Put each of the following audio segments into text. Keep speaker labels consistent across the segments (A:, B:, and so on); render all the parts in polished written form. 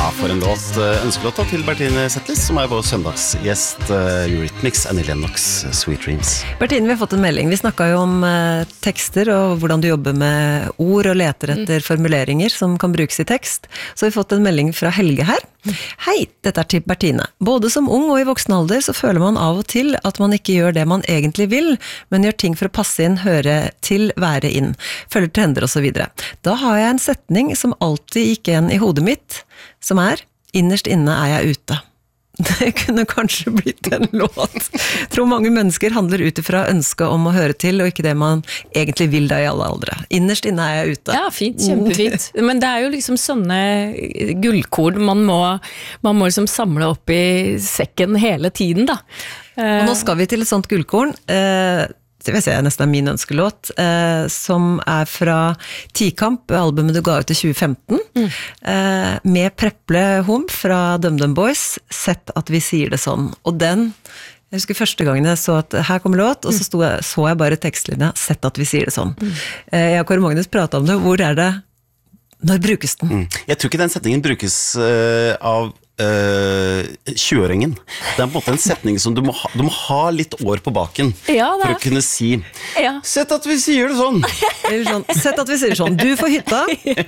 A: for en låt. Ønskelåta til Bertine Zetlitz, som vår søndagsgjest, Eurythmics, Annie Lennox, Sweet Dreams.
B: Bertine, vi har fått en melding. Vi snakket jo om tekster og hvordan du jobber med ord og leter etter formuleringer som kan brukes i tekst. Så har vi fått en melding fra Helge her. Hei, dette til Bertine. Både som ung og i voksen alder så føler man av og til at man ikke gjør det man egentlig vil, men gjør ting for å passe inn, høre til, være inn, følger trender og så videre. Da har jeg en setning som alltid gikk igjen i hodet mitt, som innerst inne jeg ute. Det kunne kanskje blitt en låt. Jeg tror mange mennesker handler utifra ønsket om å høre til, og ikke det man egentlig vil da i alle aldre. Innerst inne jeg ute.
C: Ja, fint, kjempefint. Men det jo liksom sånne gullkorn man må liksom samle opp i sekken hele tiden, da.
B: Og nå skal vi til et sånt gullkorn. Det vil si nesten min ønskelåt, som fra Tikamp, albumet du ga ut i 2015, med Preple Hom fra DumDum Boys, Sett at vi sier det sånn. Og den, jeg husker første gangen jeg så at her kommer låt, og så så jeg bare tekstlinja, Sett at vi sier det sånn. Jeg og Kåre Magnus pratet om det, hvor det? Når brukes den?
A: Jeg tror ikke den setningen brukes av 20-åringen. Det på en måte en setning som du må ha litt år på baken for å kunne si Sett at vi sier det sånn.
B: Eller sånn, sett at vi sier sånn, du får hytta.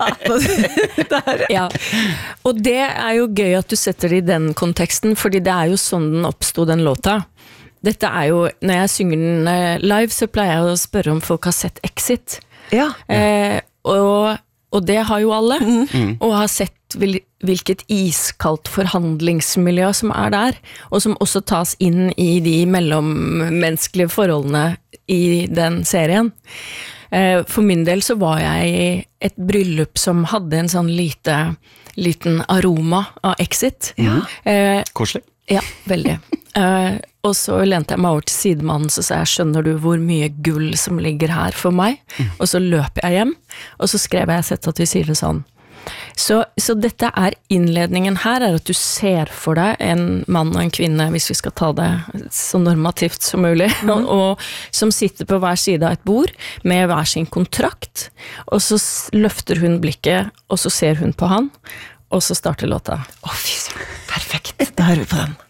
C: Ja. Og det jo gøy at du setter det i den konteksten, fordi det jo sånn den oppstod, den låta. Dette jo, når jeg synger den live, så pleier jeg å spørre om folk har sett Exit.
B: Ja.
C: Og det har jo alle, og har sett hvilket iskaldt forhandlingsmiljø som der, og som også tas inn i de mellommenneskelige forholdene i den serien. For min del så var jeg i et bryllup som hadde en sånn liten aroma av Exit.
A: Koselig.
C: Ja, veldig. Og så lente jeg meg over til sidemannen, så sa jeg, skjønner du hvor mye gull som ligger her for meg? Og så løp jeg hjem, og så skrev jeg sett at vi sier det sånn. Så dette innledningen her, at du ser for deg en mann og en kvinne, hvis vi skal ta det så normativt som mulig, og som sitter på hver side av et bord, med hver sin kontrakt, og så løfter hun blikket, og så ser hun på han, og så starter låta.
B: Fy, perfekt, da hører vi på den.